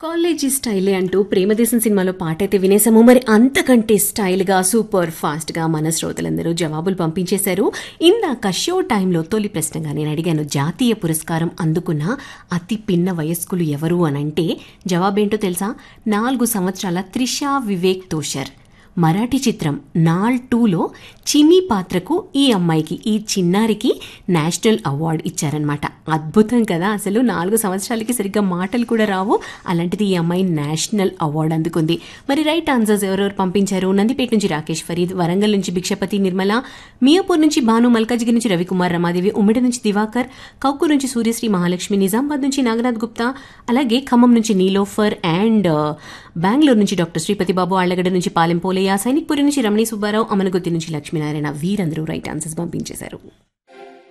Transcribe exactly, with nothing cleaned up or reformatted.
College స్టైలే అంటూ ప్రేమదేశం సినిమాలో పాట అయితే వినేసాము. మరి అంతకంటే స్టైల్గా సూపర్ ఫాస్ట్గా మన శ్రోతలందరూ జవాబులు పంపించేశారు. ఇందాక షో టైంలో తొలి ప్రశ్నగా నేను అడిగాను, జాతీయ పురస్కారం అందుకున్న అతి పిన్న వయస్కులు ఎవరు అనంటే జవాబేంటో తెలుసా? నాలుగు సంవత్సరాల త్రిషా వివేక్ తోషర్. మరాఠీ చిత్రం నాల్ టూలో చిన్ని పాత్రకు ఈ అమ్మాయికి, ఈ చిన్నారికి నేషనల్ అవార్డు ఇచ్చారనమాట. అద్భుతం కదా అసలు. నాలుగు సంవత్సరాలకి సరిగ్గా మాటలు కూడా రావు, అలాంటిది ఈ అమ్మాయి నేషనల్ అవార్డు అందుకుంది. మరి రైట్ ఆన్సర్స్ ఎవరెవరు పంపించారు? నందిపేట నుంచి రాకేష్ ఫరీద్, వరంగల్ నుంచి భిక్షపతి నిర్మల, మియాపూర్ నుంచి భాను, మల్కాజిగిరి నుంచి రవికుమార్ రమాదేవి, ఉమ్మిడి నుంచి దివాకర్, కౌకూర్ నుంచి సూర్యశ్రీ మహాలక్ష్మి, నిజామాబాద్ నుంచి నాగనాథ్ గుప్తా, అలాగే ఖమ్మం నుంచి నీలోఫర్ అండ్ బెంగళూరు నుంచి డాక్టర్ శ్రీపతి బాబు, ఆళ్లగడ్డ నుంచి పాలెం పోలయ్య, సైనిక్పురి నుంచి రమణి సుబ్బారావు, అమనగుత్తి నుంచి లక్ష్మీనారాయణ, వీరందరూ రైట్ ఆన్సర్స్ పంపించేశారు.